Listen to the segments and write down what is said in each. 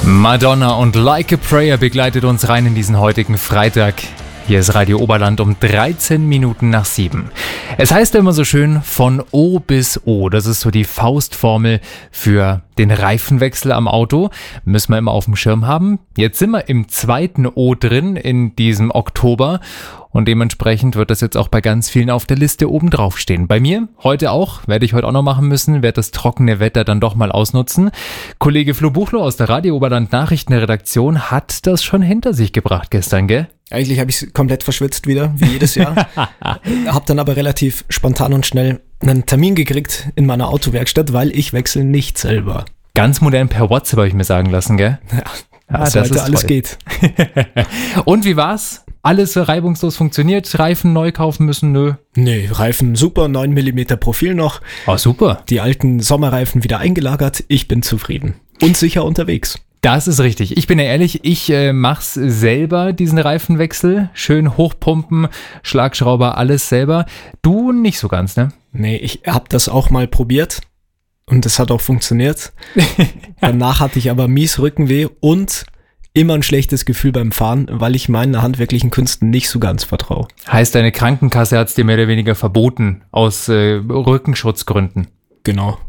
Madonna und Like a Prayer begleitet uns rein in diesen heutigen Freitag. Hier ist Radio Oberland um 13 Minuten nach 7. Es heißt ja immer so schön von O bis O. Das ist so die Faustformel für den Reifenwechsel am Auto. Müssen wir immer auf dem Schirm haben. Jetzt sind wir im zweiten O drin in diesem Oktober. Und dementsprechend wird das jetzt auch bei ganz vielen auf der Liste oben drauf stehen. Bei mir heute auch, werde ich heute auch noch machen müssen, werde das trockene Wetter dann doch mal ausnutzen. Kollege Flo Buchloh aus der Radio Oberland Nachrichtenredaktion hat das schon hinter sich gebracht gestern, gell? Eigentlich habe ich komplett verschwitzt wieder, wie jedes Jahr. Habe dann aber relativ spontan und schnell einen Termin gekriegt in meiner Autowerkstatt, weil ich wechsle nicht selber. Ganz modern per WhatsApp habe ich mir sagen lassen, gell? Ja, das heute alles toll. Geht. Und wie war's? Alles reibungslos funktioniert? Reifen neu kaufen müssen? Nö. Nee, Reifen super, 9 mm Profil noch. Oh, super. Die alten Sommerreifen wieder eingelagert. Ich bin zufrieden. Und sicher unterwegs. Das ist richtig. Ich bin ja ehrlich, ich mach's selber, diesen Reifenwechsel. Schön hochpumpen, Schlagschrauber, alles selber. Du nicht so ganz, ne? Nee, ich hab das auch mal probiert. Und es hat auch funktioniert. Danach hatte ich aber mies Rückenweh und immer ein schlechtes Gefühl beim Fahren, weil ich meinen handwerklichen Künsten nicht so ganz vertraue. Heißt, deine Krankenkasse hat's dir mehr oder weniger verboten, aus Rückenschutzgründen? Genau.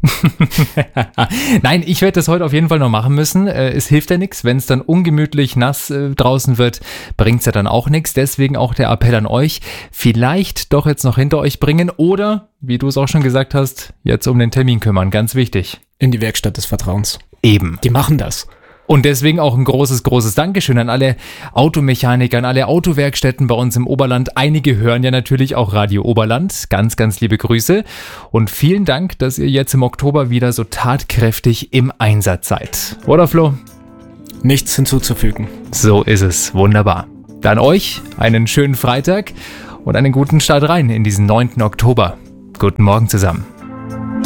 Nein, ich werde das heute auf jeden Fall noch machen müssen. Es hilft ja nichts, wenn es dann ungemütlich nass draußen wird, bringt es ja dann auch nichts. Deswegen auch der Appell an euch, vielleicht doch jetzt noch hinter euch bringen oder, wie du es auch schon gesagt hast, jetzt um den Termin kümmern. Ganz wichtig. In die Werkstatt des Vertrauens. Eben. Die machen das. Und deswegen auch ein großes Dankeschön an alle Automechaniker, an alle Autowerkstätten bei uns im Oberland. Einige hören ja natürlich auch Radio Oberland. Ganz, ganz liebe Grüße. Und vielen Dank, dass ihr jetzt im Oktober wieder so tatkräftig im Einsatz seid. Oder Flo? Nichts hinzuzufügen. So ist es. Wunderbar. Dann euch einen schönen Freitag und einen guten Start rein in diesen 9. Oktober. Guten Morgen zusammen.